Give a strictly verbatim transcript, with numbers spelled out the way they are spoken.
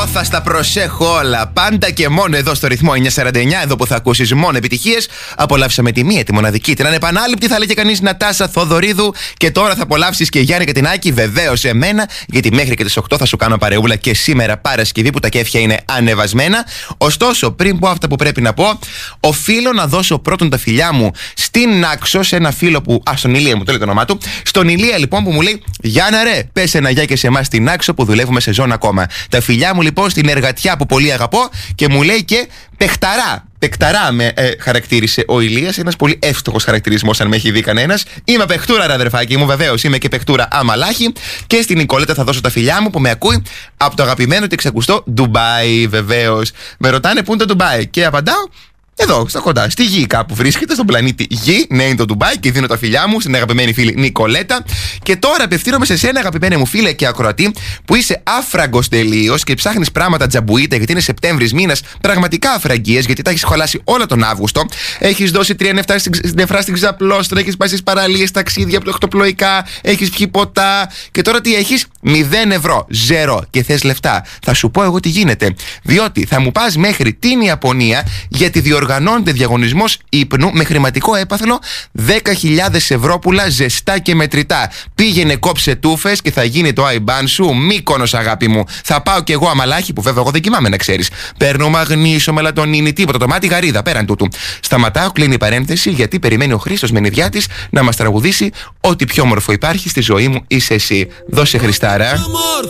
Εγώ θα στα προσέχω όλα. Πάντα και μόνο εδώ στο ρυθμό εννιακόσια σαράντα εννιά, εδώ που θα ακούσεις μόνο επιτυχίες. Απολαύσαμε τη μία, τη μοναδική, την ανεπανάληπτη, θα λέγε κανείς, Νατάσα Θοδωρίδου. Και τώρα θα απολαύσεις και Γιάννη Κατινάκη, βεβαίως εμένα, γιατί μέχρι και τις οκτώ θα σου κάνω παρεούλα και σήμερα Παρασκευή που τα κέφια είναι ανεβασμένα. Ωστόσο, πριν πω αυτά που πρέπει να πω, οφείλω να δώσω πρώτον τα φιλιά μου στην Νάξο, σε ένα φίλο που. Α, στον Ηλία μου, το λέει το όνομά του. Στον Ηλία λοιπόν που μου λέει: Γιάννα, ρε, πες ένα γεια και σε εμάς στην Νάξο που δουλεύουμε σε ζώνη ακόμα. Τα φιλιά μου λοιπόν στην εργατιά που πολύ αγαπώ και μου λέει και παιχταρά. Παικταρά με ε, χαρακτήρισε ο Ηλίας, ένας πολύ εύστοχος χαρακτηρισμός αν με έχει δει κανένας. Είμαι παιχτούρα, ρε αδερφάκι μου, βεβαίως. Είμαι και παιχτούρα αμαλάχη. Και στην Νικολέτα θα δώσω τα φιλιά μου που με ακούει από το αγαπημένο και εξακουστό Ντουμπάι, βεβαίως. Με ρωτάνε πού είναι το Ντουμπάι και απαντάω: εδώ, στα κοντά, στη Γη κάπου βρίσκεται, στον πλανήτη Γη. Ναι, είναι το Ντουμπάι και δίνω τα φιλιά μου στην αγαπημένη φίλη Νικολέτα. Και τώρα απευθύνομαι σε σένα, αγαπημένη μου φίλε και ακροατή, που είσαι άφραγκος τελείως και ψάχνεις πράγματα τζαμπουίτα, γιατί είναι Σεπτέμβρης μήνας, πραγματικά αφραγγίες, γιατί τα έχεις χαλάσει όλα τον Αύγουστο. Έχεις δώσει τρία νεφρά στην ξαπλώστρα, έχεις πάει στις παραλίες, ταξίδια από το οχτωπλοϊκά, έχεις πιει ποτά. Και τώρα τι έχεις? Μηδέν ευρώ, ζερό, και θες λεφτά. Θα σου πω εγώ τι γίνεται. Διότι θα μου πας μέχρι την Ιαπωνία, γιατί διοργανώνεται διαγωνισμός ύπνου με χρηματικό έπαθλο δέκα χιλιάδες ευρώ ζεστά και μετρητά. Πήγαινε, κόψε τούφες και θα γίνει το άιμπαν σου Μύκονος, αγάπη μου. Θα πάω κι εγώ αμαλάχη, που βέβαια εγώ δεν κοιμάμαι, να ξέρεις. Παίρνω μαγνήσιο, μελατονίνη, τίποτα. Το μάτι γαρίδα, πέραν τούτου. Σταματάω, κλείνει η παρένθεση, γιατί περιμένει ο Χρήστος Μενιδιάτης να μας τραγουδήσει: ό,τι πιο όμορφο υπάρχει στη ζωή μου είσαι εσύ. Δώσε, Χριστάρα.